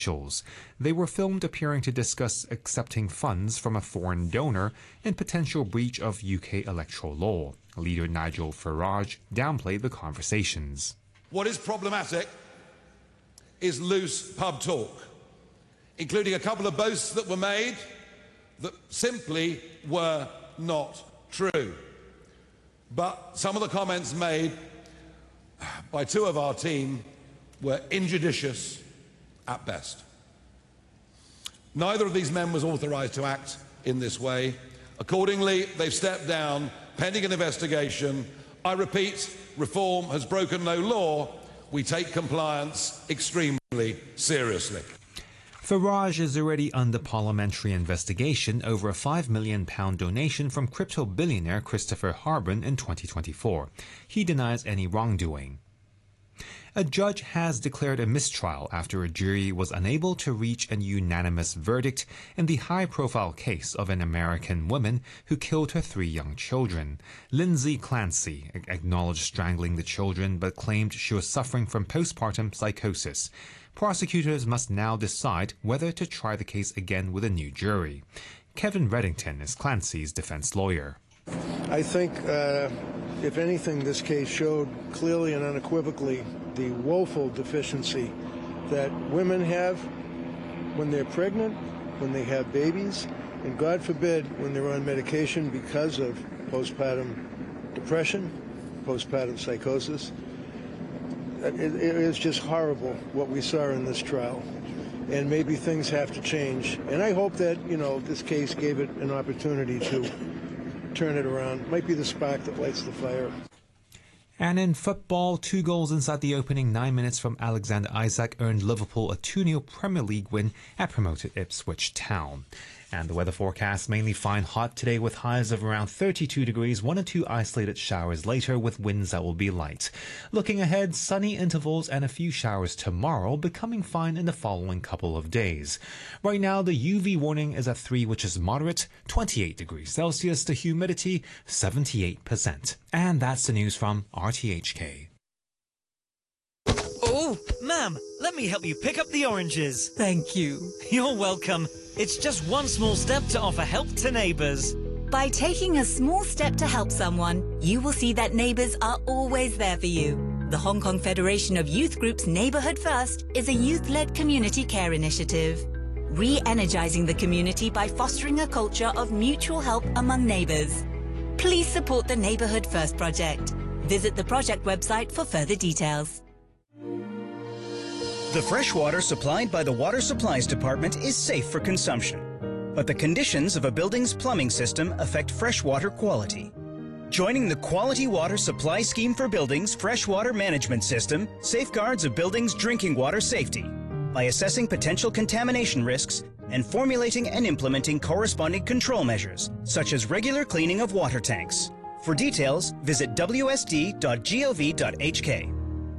officials. They were filmed appearing to discuss accepting funds from a foreign donor in potential breach of UK electoral law. Leader Nigel Farage downplayed the conversations. What is problematic is loose pub talk, including a couple of boasts that were made that simply were not true. But some of the comments made by two of our team were injudicious at best. Neither of these men was authorised to act in this way. Accordingly, they've stepped down pending an investigation. I repeat, reform has broken no law. We take compliance extremely seriously. Farage is already under parliamentary investigation over a £5 million donation from crypto billionaire Christopher Harbin in 2024. He denies any wrongdoing. A judge has declared a mistrial after a jury was unable to reach a unanimous verdict in the high-profile case of an American woman who killed her 3 young children. Lindsay Clancy acknowledged strangling the children but claimed she was suffering from postpartum psychosis. Prosecutors must now decide whether to try the case again with a new jury. Kevin Reddington is Clancy's defense lawyer. I think, if anything, this case showed clearly and unequivocally the woeful deficiency that women have when they're pregnant, when they have babies, and God forbid when they're on medication because of postpartum depression, postpartum psychosis. It is just horrible what we saw in this trial, and maybe things have to change. And I hope that, this case gave it an opportunity to turn it around. Might be the spark that lights the fire. And in football, 2 goals inside the opening 9 minutes from Alexander Isak earned Liverpool a 2-0 Premier League win at promoted Ipswich Town. And the weather forecast, mainly fine hot today with highs of around 32 degrees, 1 or 2 isolated showers later with winds that will be light. Looking ahead, sunny intervals and a few showers tomorrow, becoming fine in the following couple of days. Right now, the UV warning is at 3, which is moderate, 28 degrees Celsius, the humidity 78%. And that's the news from RTHK. Oh, ma'am, let me help you pick up the oranges. Thank you. You're welcome. It's just one small step to offer help to neighbours. By taking a small step to help someone, you will see that neighbours are always there for you. The Hong Kong Federation of Youth Groups Neighbourhood First is a youth-led community care initiative, re-energising the community by fostering a culture of mutual help among neighbours. Please support the Neighbourhood First project. Visit the project website for further details. The fresh water supplied by the Water Supplies Department is safe for consumption, but the conditions of a building's plumbing system affect freshwater quality. Joining the Quality Water Supply Scheme for Buildings Freshwater Management System safeguards a building's drinking water safety by assessing potential contamination risks and formulating and implementing corresponding control measures, such as regular cleaning of water tanks. For details, visit wsd.gov.hk.